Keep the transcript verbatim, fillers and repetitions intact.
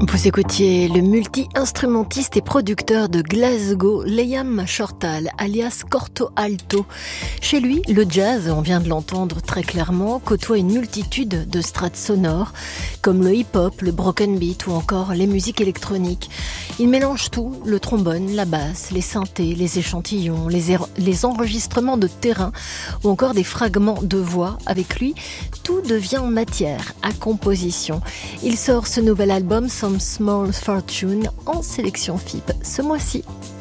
Vous écoutiez le multi-instrumentiste et producteur de Glasgow, Liam Shortall, alias Corto Alto. Chez lui, le jazz, on vient de l'entendre très clairement, côtoie une multitude de strates sonores, comme le hip-hop, le broken beat ou encore les musiques électroniques. Il mélange tout, le trombone, la basse, les synthés, les échantillons, les, er- les enregistrements de terrain ou encore des fragments de voix. Avec lui, tout devient matière à composition. Il sort ce nouvel album, Some Small Fortune, en sélection F I P ce mois-ci.